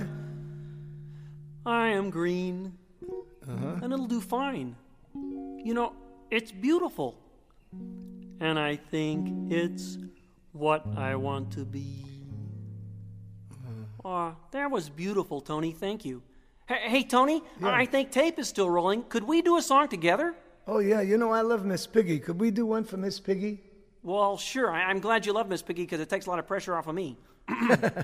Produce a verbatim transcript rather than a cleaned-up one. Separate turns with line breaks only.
try?
I am green,
Uh-huh.
and it'll do fine. You know, it's beautiful, and I think it's what I want to be. Oh, that was beautiful, Tony. Thank you. Hey, hey Tony,
Yeah.
I think tape is still rolling. Could we do a song together?
Oh, yeah, you know I love Miss Piggy. Could we do one for Miss Piggy?
Well, sure. I- I'm glad you love Miss Piggy because it takes a lot of pressure off of me.